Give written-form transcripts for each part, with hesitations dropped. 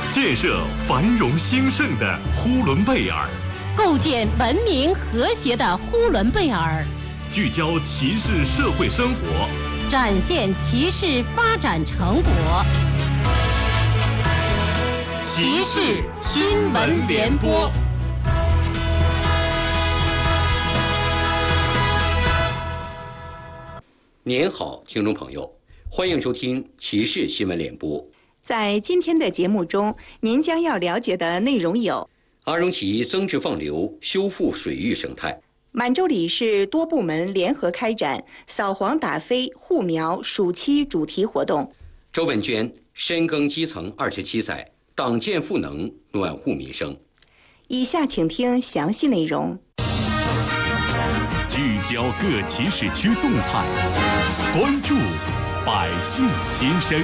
建设繁荣兴盛的呼伦贝尔， 构建文明和谐的呼伦贝尔， 聚焦骑士社会生活， 展现骑士发展成果。骑士新闻联播。 您好，听众朋友，欢迎收听骑士新闻联播。 在今天的节目中，您将要了解的内容有： 阿荣旗增值放流，修复水域生态； 满洲里市多部门联合开展扫黄打非护苗暑期主题活动； 周文娟深耕基层27载，党建赋能，暖护民生。 以下请听详细内容。 聚焦各骑士区动态，关注百姓心声。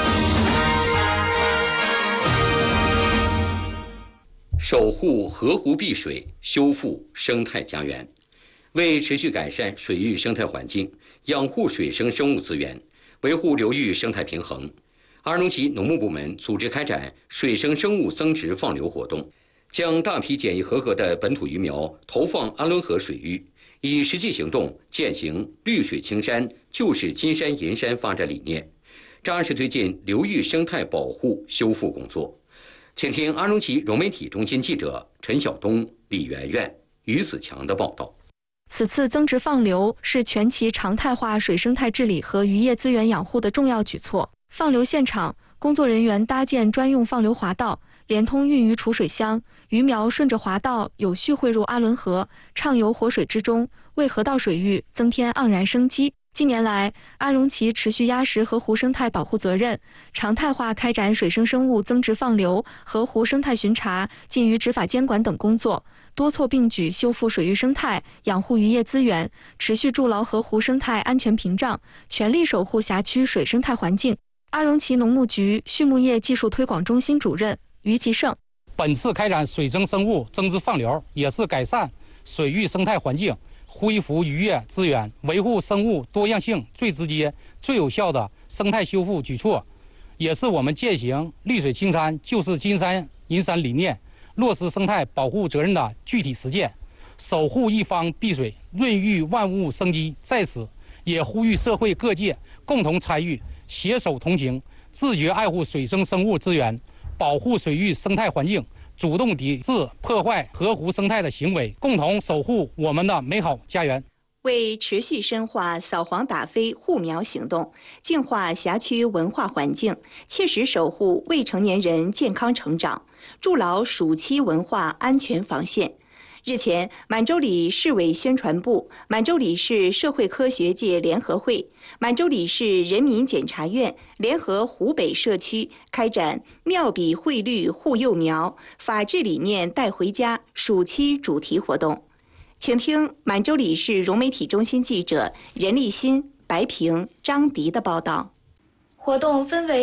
守护河湖碧水，修复生态家园。为持续改善水域生态环境，养护水生生物资源，维护流域生态平衡，阿荣旗农牧部门组织开展水生生物增值放流活动，将大批检疫合格的本土鱼苗投放阿伦河水域，以实际行动践行绿水青山就是金山银山发展理念，扎实推进流域生态保护修复工作。请听阿荣旗融媒体中心记者陈晓东、李媛媛、于子强的报道。 此次增值放流是全旗常态化水生态治理和渔业资源养护的重要举措。放流现场，工作人员搭建专用放流滑道，连通运鱼储水箱，鱼苗顺着滑道有序汇入阿伦河，畅游活水之中，为河道水域增添盎然生机。近年来，阿荣旗持续压实河湖生态保护责任，常态化开展水生生物增值放流、河湖生态巡查、禁渔执法监管等工作，多措并举修复水域生态，养护渔业资源，持续筑牢河湖生态安全屏障，全力守护辖区水生态环境。阿荣旗农牧局畜牧业技术推广中心主任于吉胜： 本次开展水生生物增值放流，也是改善水域生态环境、恢复渔业资源、维护生物多样性最直接、最有效的生态修复举措，也是我们践行绿水青山就是金山银山理念，落实生态保护责任的具体实践。守护一方碧水，润育万物生机，在此也呼吁社会各界共同参与，携手同行，自觉爱护水生生物资源，保护水域生态环境，主动抵制破坏河湖生态的行为，共同守护我们的美好家园。 为持续深化扫黄打非护苗行动，净化辖区文化环境，切实守护未成年人健康成长，筑牢暑期文化安全防线。日前，满洲里市委宣传部、满洲里市社会科学界联合会、满洲里市人民检察院联合湖北社区开展妙笔绘绿护幼苗、法治理念带回家暑期主题活动。请听满洲里市融媒体中心记者任立新、白平、张迪的报道。 活动分为